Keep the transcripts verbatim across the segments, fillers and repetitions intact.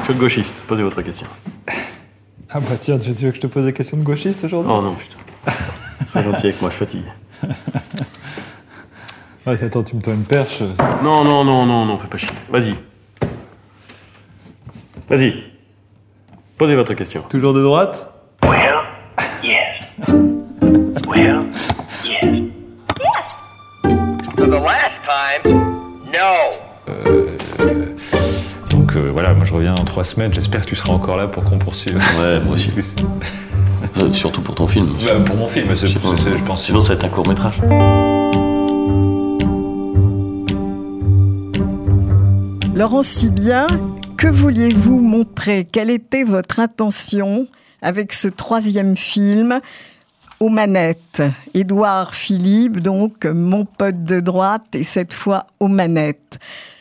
Claude Gauchiste, posez votre question. Ah bah tiens, tu veux que je te pose des questions de gauchiste aujourd'hui ? Oh non, putain. Sois gentil avec moi, je fatigue. Ouais, attends, tu me tends une perche. Non, non, non, non, non, fais pas chier. Vas-y. Vas-y. Posez votre question. Toujours de droite ? Well, yes. Well, yes. Yes! For the last time, no! Euh, donc euh, voilà, moi je reviens dans trois semaines, j'espère que tu seras encore là pour qu'on poursuive. Ouais, moi aussi. Euh, Surtout pour ton film. Bah, pour mon film, c'est, c'est, c'est, je pense. Sinon, ça va être un court-métrage. Laurent Sibien, que vouliez-vous montrer ? Quelle était votre intention avec ce troisième film aux manettes ? Édouard Philippe, donc mon pote de droite, et cette fois aux manettes.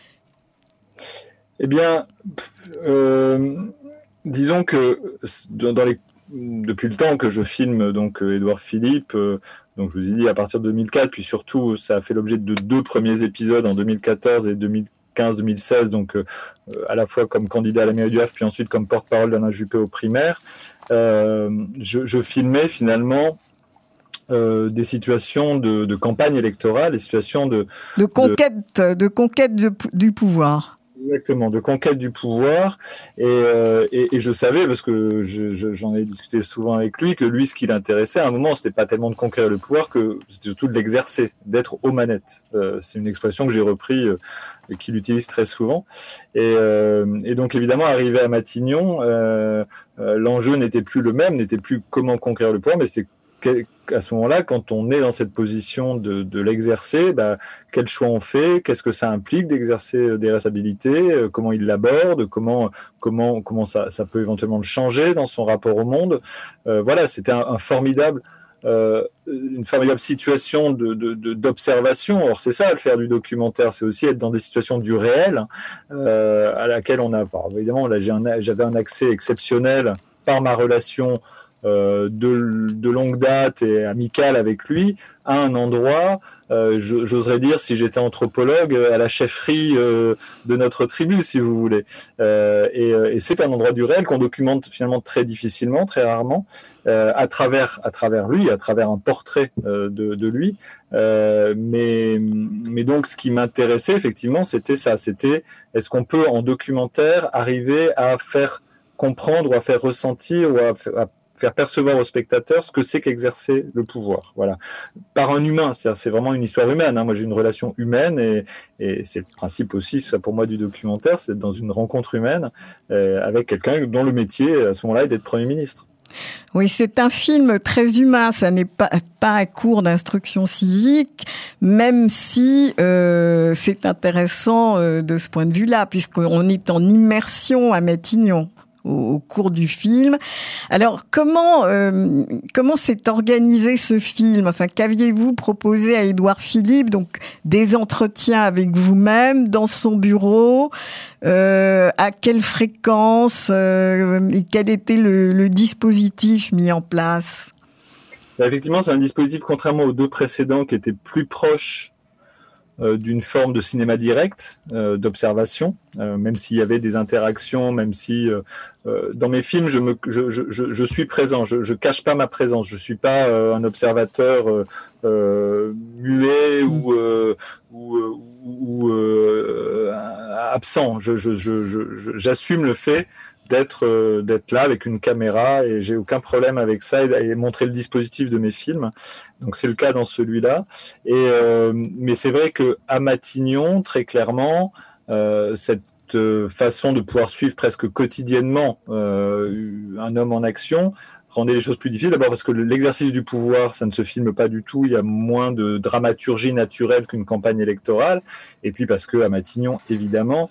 Eh bien, euh, disons que dans les, depuis le temps que je filme donc Édouard Philippe, euh, donc je vous ai dit à partir de deux mille quatre, puis surtout ça a fait l'objet de deux premiers épisodes en deux mille quatorze et deux mille quinze deux mille seize, donc euh, à la fois comme candidat à la mairie du Havre, puis ensuite comme porte-parole d'Alain Juppé aux primaires, euh, je, je filmais finalement euh, des situations de, de campagne électorale, des situations de... De conquête, de, de conquête de, du pouvoir. Exactement, de conquête du pouvoir. Et, euh, et, et je savais, parce que je, je, j'en ai discuté souvent avec lui, que lui, ce qui l'intéressait, à un moment, c'était pas tellement de conquérir le pouvoir, que c'était surtout de l'exercer, d'être aux manettes. Euh, c'est une expression que j'ai repris euh, et qu'il utilise très souvent. Et, euh, et donc, évidemment, arrivé à Matignon, euh, euh, l'enjeu n'était plus le même, n'était plus comment conquérir le pouvoir, mais c'était à ce moment-là, quand on est dans cette position de, de l'exercer, bah, quel choix on fait, qu'est-ce que ça implique d'exercer des responsabilités, euh, comment il l'aborde, comment comment comment ça, ça peut éventuellement le changer dans son rapport au monde. Euh, voilà, c'était un, un formidable, euh, une formidable situation de, de, de, d'observation. Or, c'est ça, le faire du documentaire, c'est aussi être dans des situations du réel, euh, à laquelle on a, bah, évidemment, là, j'ai un, j'avais un accès exceptionnel par ma relation Euh, de, de longue date et amicale avec lui, à un endroit, euh, je, j'oserais dire, si j'étais anthropologue, à la chefferie euh, de notre tribu, si vous voulez. Euh, et, et c'est un endroit du réel qu'on documente finalement très difficilement, très rarement, euh, à travers, à travers lui, à travers un portrait euh, de, de lui. Euh, mais, mais donc, ce qui m'intéressait effectivement, c'était ça. C'était, est-ce qu'on peut en documentaire arriver à faire comprendre ou à faire ressentir ou à, à faire percevoir aux spectateurs ce que c'est qu'exercer le pouvoir, voilà, par un humain. C'est-à-dire, c'est vraiment une histoire humaine. Hein. Moi, j'ai une relation humaine et, et c'est le principe aussi, ça pour moi, du documentaire, c'est dans une rencontre humaine euh, avec quelqu'un dont le métier à ce moment-là est d'être Premier ministre. Oui, c'est un film très humain, ça n'est pas, pas un cours d'instruction civique, même si euh, c'est intéressant euh, de ce point de vue-là, puisqu'on est en immersion à Matignon au cours du film. Alors, comment euh, comment s'est organisé ce film ? Enfin, qu'aviez-vous proposé à Édouard Philippe ? Donc, des entretiens avec vous-même, dans son bureau, euh, à quelle fréquence euh, et quel était le, le dispositif mis en place ? Effectivement, c'est un dispositif, contrairement aux deux précédents, qui était plus proche Euh, d'une forme de cinéma direct, euh, d'observation, euh, même s'il y avait des interactions, même si euh, euh, dans mes films je me je je je, je suis présent, je je cache pas ma présence, je suis pas euh, un observateur euh, euh, muet ou euh, ou, ou euh, absent. Je je je je j'assume le fait d'être euh, d'être là avec une caméra et j'ai aucun problème avec ça et, et montrer le dispositif de mes films. Donc c'est le cas dans celui-là. Et euh, mais c'est vrai que à Matignon, très clairement, euh, cette euh, façon de pouvoir suivre presque quotidiennement euh, un homme en action rendait les choses plus difficiles. D'abord parce que l'exercice du pouvoir, ça ne se filme pas du tout. Il y a moins de dramaturgie naturelle qu'une campagne électorale. Et puis parce que à Matignon, évidemment,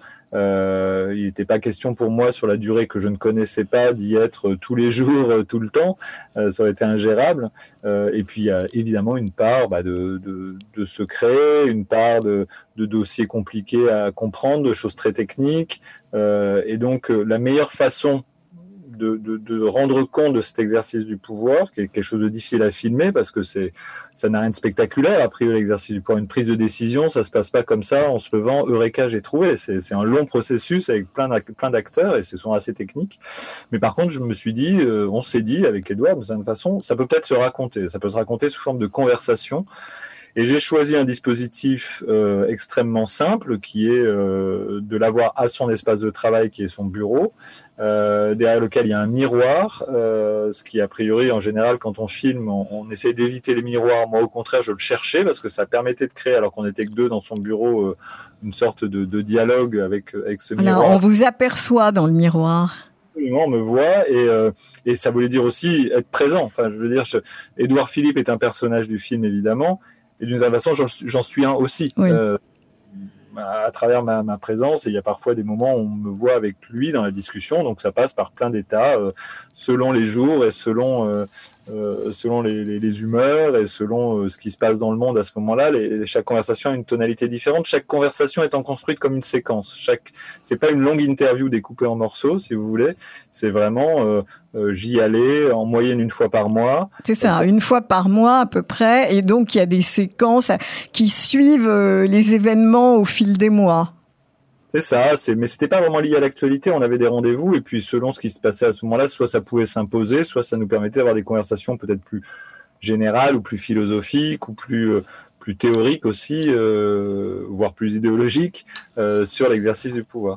Euh, il n'était pas question pour moi, sur la durée que je ne connaissais pas, d'y être tous les jours, tout le temps. Euh, ça aurait été ingérable. Euh, et puis, il y a évidemment une part bah, de, de, de secret, une part de, de dossiers compliqués à comprendre, de choses très techniques. Euh, et donc, la meilleure façon de, de, de rendre compte de cet exercice du pouvoir, qui est quelque chose de difficile à filmer parce que c'est, ça n'a rien de spectaculaire. A priori, l'exercice du pouvoir, une prise de décision, ça se passe pas comme ça en se levant, eureka, j'ai trouvé. C'est, c'est un long processus avec plein, plein d'acteurs et c'est souvent assez technique. Mais par contre, je me suis dit, euh, on s'est dit avec Édouard, de certaine façon, ça peut peut-être se raconter. Ça peut se raconter sous forme de conversation. Et j'ai choisi un dispositif euh, extrêmement simple qui est euh, de l'avoir à son espace de travail qui est son bureau, euh, derrière lequel il y a un miroir, euh, ce qui a priori en général quand on filme on, on essaie d'éviter les miroirs. Moi au contraire je le cherchais parce que ça permettait de créer alors qu'on était que deux dans son bureau euh, une sorte de, de dialogue avec, avec ce Alors, miroir. on vous aperçoit dans le miroir. Absolument, on me voit et, euh, et ça voulait dire aussi être présent. Enfin je veux dire, je, Édouard Philippe est un personnage du film évidemment. Et d'une certaine façon, j'en, j'en suis un aussi, oui. euh, à travers ma, ma présence. Et il y a parfois des moments où on me voit avec lui dans la discussion. Donc ça passe par plein d'états, euh, selon les jours et selon, euh, euh, selon les, les, les humeurs et selon euh, ce qui se passe dans le monde à ce moment-là. Les, chaque conversation a une tonalité différente. Chaque conversation étant construite comme une séquence. Chaque, c'est pas une longue interview découpée en morceaux, si vous voulez. C'est vraiment... Euh, Euh, j'y allais en moyenne une fois par mois. C'est ça, donc, une fois par mois à peu près. Et donc, il y a des séquences qui suivent euh, les événements au fil des mois. C'est ça, c'est, mais c'était pas vraiment lié à l'actualité. On avait des rendez-vous et puis selon ce qui se passait à ce moment-là, soit ça pouvait s'imposer, soit ça nous permettait d'avoir des conversations peut-être plus générales ou plus philosophiques ou plus... Euh, plus théoriques aussi, euh, voire plus idéologiques, euh, sur l'exercice du pouvoir.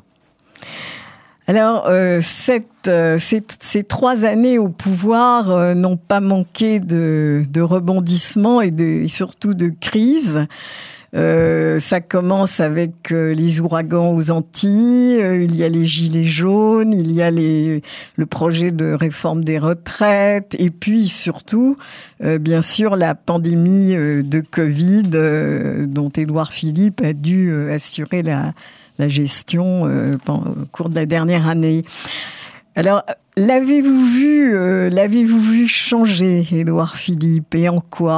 Alors, euh, cette, euh, ces, ces trois années au pouvoir euh, n'ont pas manqué de, de rebondissements et, de, et surtout de crises. Euh, ça commence avec euh, les ouragans aux Antilles, euh, il y a les gilets jaunes, il y a les, le projet de réforme des retraites, et puis surtout, euh, bien sûr, la pandémie euh, de Covid euh, dont Édouard Philippe a dû euh, assurer la la gestion euh, au cours de la dernière année. Alors, l'avez-vous vu, euh, l'avez-vous vu changer, Édouard Philippe, et en quoi ?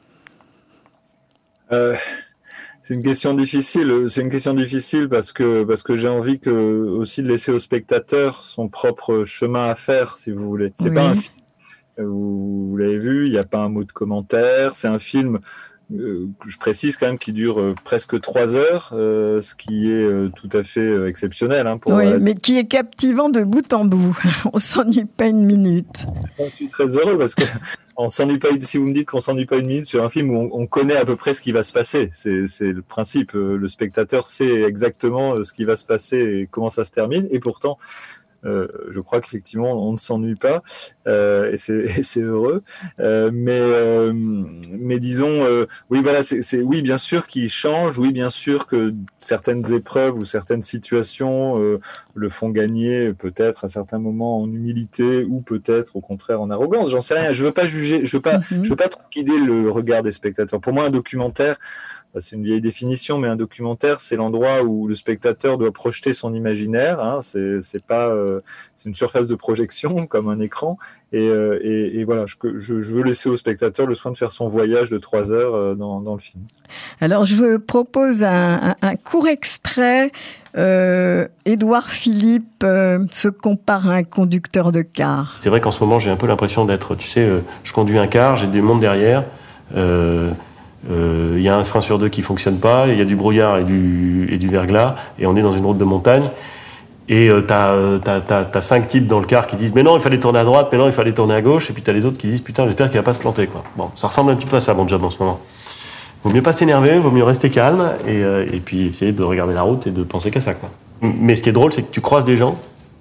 euh, C'est une question difficile. C'est une question difficile parce que parce que j'ai envie que aussi de laisser au spectateur son propre chemin à faire, si vous voulez. C'est oui. Pas un film. Vous, vous l'avez vu, il n'y a pas un mot de commentaire. C'est un film. Euh, je précise quand même qu'il dure euh, presque trois heures, euh, ce qui est euh, tout à fait euh, exceptionnel. Hein, pour oui, la... mais qui est captivant de bout en bout. On s'ennuie pas une minute. Je suis très heureux parce que on s'ennuie pas. Si vous me dites qu'on s'ennuie pas une minute sur un film où on, on connaît à peu près ce qui va se passer, c'est, c'est le principe. Le spectateur sait exactement ce qui va se passer et comment ça se termine, et pourtant. Euh, je crois qu'effectivement on ne s'ennuie pas euh, et, c'est, et c'est heureux euh, mais euh, mais disons euh, oui voilà c'est, c'est oui bien sûr qu'il change, oui bien sûr que certaines épreuves ou certaines situations euh, le font gagner peut-être à certains moments en humilité ou peut-être au contraire en arrogance, j'en sais rien, je veux pas juger, je veux pas mm-hmm. je veux pas trop guider le regard des spectateurs. Pour moi un documentaire, c'est une vieille définition, mais un documentaire, c'est l'endroit où le spectateur doit projeter son imaginaire. Hein, c'est, c'est pas, euh, c'est une surface de projection comme un écran. Et, euh, et, et voilà, je, je, je veux laisser au spectateur le soin de faire son voyage de trois heures euh, dans, dans le film. Alors, je vous propose un, un, un court extrait. Euh, Édouard Philippe euh, se compare à un conducteur de car. C'est vrai qu'en ce moment, j'ai un peu l'impression d'être, tu sais, euh, je conduis un car, j'ai des mondes derrière. Euh, Il euh, y a un frein sur deux qui fonctionne pas, il y a du brouillard et du, et du verglas, et on est dans une route de montagne. Et euh, t'as, euh, t'as, t'as, t'as cinq types dans le car qui disent « Mais non, il fallait tourner à droite, mais non, il fallait tourner à gauche. » Et puis t'as les autres qui disent « Putain, j'espère qu'il va pas se planter. » quoi. Bon, ça ressemble un petit peu à ça, mon job en ce moment. Vaut mieux pas s'énerver, vaut mieux rester calme, et, euh, et puis essayer de regarder la route et de penser qu'à ça. Quoi. Mais ce qui est drôle, c'est que tu croises des gens,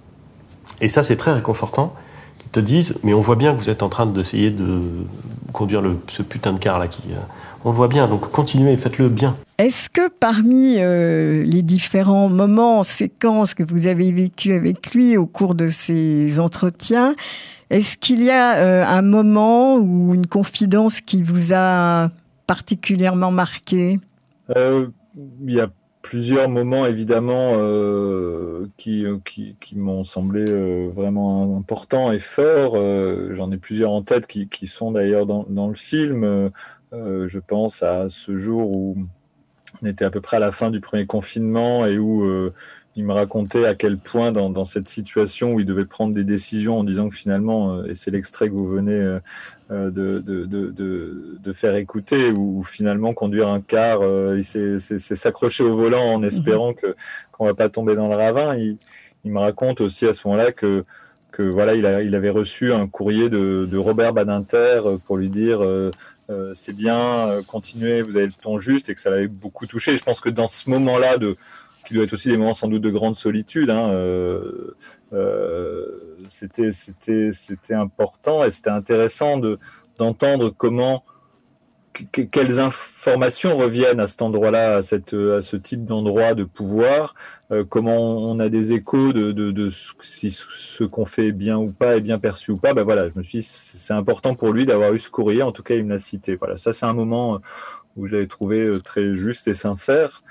et ça, c'est très réconfortant, qui te disent « Mais on voit bien que vous êtes en train d'essayer de conduire le, ce putain de car là qui... Euh, on le voit bien, donc continuez, faites-le bien. » Est-ce que parmi euh, les différents moments, séquences que vous avez vécues avec lui au cours de ces entretiens, est-ce qu'il y a euh, un moment ou une confidence qui vous a particulièrement marqué ? euh, Il y a plusieurs moments, évidemment, euh, qui, qui, qui m'ont semblé euh, vraiment importants et forts. Euh, j'en ai plusieurs en tête qui, qui sont d'ailleurs dans, dans le film. Euh, je pense à ce jour où on était à peu près à la fin du premier confinement et où euh, il me racontait à quel point dans, dans cette situation où il devait prendre des décisions en disant que finalement, euh, et c'est l'extrait que vous venez euh, de, de, de, de, de faire écouter, où, où finalement conduire un car, euh, il s'est, s'est, s'est s'accroché au volant en espérant que qu'on va pas tomber dans le ravin. Il, il me raconte aussi à ce moment-là que que voilà, il, a, il avait reçu un courrier de, de Robert Badinter pour lui dire euh, euh, c'est bien, euh, continuez, vous avez le ton juste, et que ça l'avait beaucoup touché. Je pense que dans ce moment-là, de, qui doit être aussi des moments sans doute de grande solitude, hein, euh, euh, c'était, c'était, c'était important et c'était intéressant de, d'entendre comment que, quelles informations reviennent à cet endroit-là, à, cette, à ce type d'endroit de pouvoir, euh, comment on a des échos de, de, de ce, si ce qu'on fait bien ou pas est bien perçu ou pas. Ben voilà, je me suis dit, c'est important pour lui d'avoir eu ce courrier, en tout cas il me l'a cité. Voilà, ça c'est un moment où je l'avais trouvé très juste et sincère.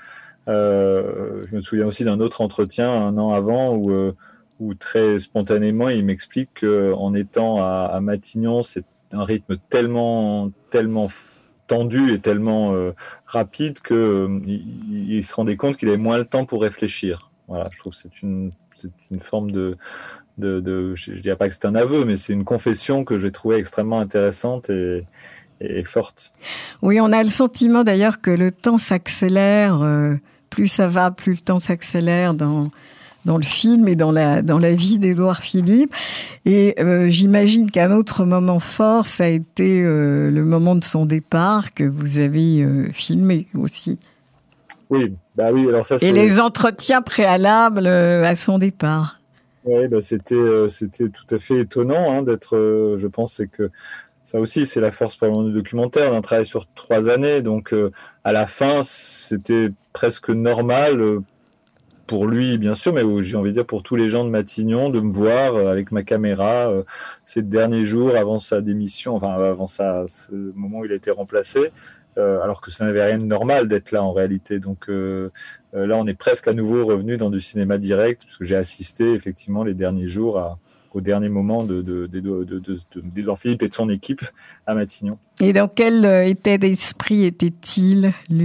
Euh, je me souviens aussi d'un autre entretien un an avant où, euh, où très spontanément il m'explique qu'en étant à, à Matignon, c'est un rythme tellement, tellement tendu et tellement euh, rapide qu'il euh, il, il se rendait compte qu'il avait moins le temps pour réfléchir. Voilà, je trouve que c'est une, c'est une forme de, de, de je, je dirais pas que c'est un aveu, mais c'est une confession que j'ai trouvée extrêmement intéressante et, et forte. Oui, on a le sentiment d'ailleurs que le temps s'accélère, euh, plus ça va, plus le temps s'accélère dans dans le film et dans la dans la vie d'Édouard Philippe. Et euh, j'imagine qu'un autre moment fort, ça a été euh, le moment de son départ que vous avez euh, filmé aussi. Oui, bah oui. Alors ça. Et c'est... les entretiens préalables euh, à son départ. Oui, bah c'était euh, c'était tout à fait étonnant hein, d'être. Euh, je pense c'est que ça aussi c'est la force probablement du documentaire. On a travaillé sur trois années, donc euh, à la fin c'était presque normal. Euh, pour lui, bien sûr, mais j'ai envie de dire pour tous les gens de Matignon, de me voir euh, avec ma caméra euh, ces derniers jours avant sa démission, enfin avant sa, ce moment où il a été remplacé, euh, alors que ça n'avait rien de normal d'être là en réalité. Donc euh, euh, là, on est presque à nouveau revenu dans du cinéma direct, parce que j'ai assisté effectivement les derniers jours à, au dernier moment de, de, de, de, de, de, d'Édouard Philippe et de son équipe à Matignon. Et dans quel état d'esprit était-il, lui ?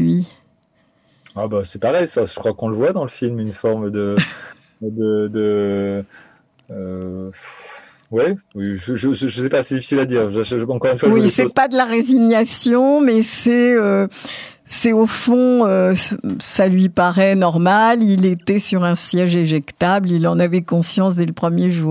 Ah bah c'est pareil, ça. Je crois qu'on le voit dans le film, une forme de, de, de euh, ouais. Oui, je, je, je sais pas, c'est difficile à dire. Je, je, encore une fois, oui, je c'est choses... pas de la résignation, mais c'est, euh, c'est au fond, euh, ça lui paraît normal. Il était sur un siège éjectable, il en avait conscience dès le premier jour.